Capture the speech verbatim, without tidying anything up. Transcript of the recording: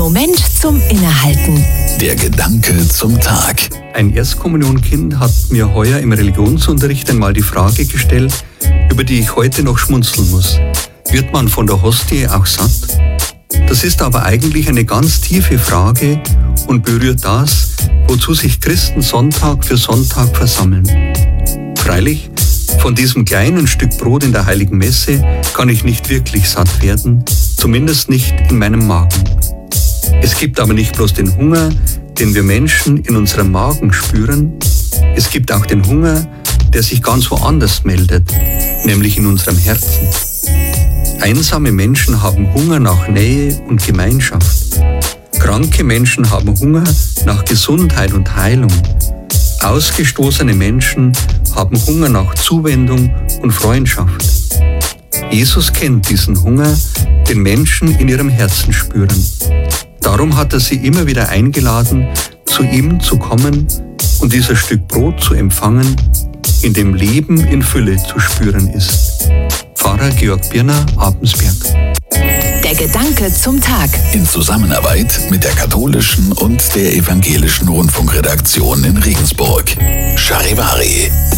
Moment zum Innehalten. Der Gedanke zum Tag. Ein Erstkommunionkind hat mir heuer im Religionsunterricht einmal die Frage gestellt, über die ich heute noch schmunzeln muss. Wird man von der Hostie auch satt? Das ist aber eigentlich eine ganz tiefe Frage und berührt das, wozu sich Christen Sonntag für Sonntag versammeln. Freilich, von diesem kleinen Stück Brot in der Heiligen Messe kann ich nicht wirklich satt werden, zumindest nicht in meinem Magen. Es gibt aber nicht bloß den Hunger, den wir Menschen in unserem Magen spüren, es gibt auch den Hunger, der sich ganz woanders meldet, nämlich in unserem Herzen. Einsame Menschen haben Hunger nach Nähe und Gemeinschaft. Kranke Menschen haben Hunger nach Gesundheit und Heilung. Ausgestoßene Menschen haben Hunger nach Zuwendung und Freundschaft. Jesus kennt diesen Hunger, den Menschen in ihrem Herzen spüren. Darum hat er sie immer wieder eingeladen, zu ihm zu kommen und dieses Stück Brot zu empfangen, in dem Leben in Fülle zu spüren ist. Pfarrer Georg Birner, Abensberg. Der Gedanke zum Tag. In Zusammenarbeit mit der katholischen und der evangelischen Rundfunkredaktion in Regensburg. Charivari.